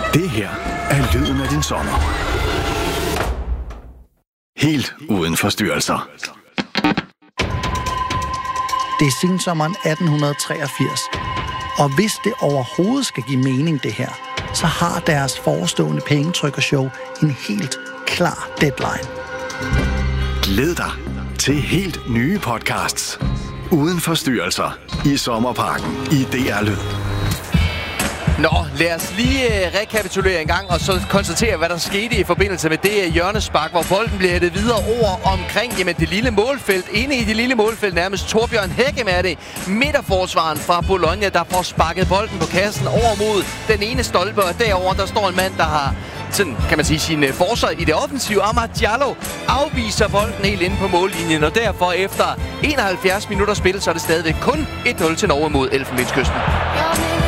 Det her er lyden af din sommer. Helt uden forstyrrelser. Det er sensommeren 1883. Og hvis det overhovedet skal give mening, det her, så har deres forestående pengetrykkershow en helt klar deadline. Glæd dig til helt nye podcasts. Uden forstyrrelser i Sommerparken i DR Lyd. Nå, lad os lige rekapitulere en gang, og så konstatere, hvad der skete i forbindelse med det hjørnespark, hvor bolden blev hættet videre over omkring det lille målfelt. Inde i det lille målfelt nærmest Torbjørn Hækkem er det. Midterforsvaren fra Bologna, der får sparket bolden på kassen over mod den ene stolpe, og derover der står en mand, der har sådan, kan man sige, sin forsvar i det offensive. Amad Diallo afviser bolden helt inde på mållinjen, og derfor efter 71 minutter spil, så er det stadigvæk kun 1-0 til Norge mod Elfenbenskysten.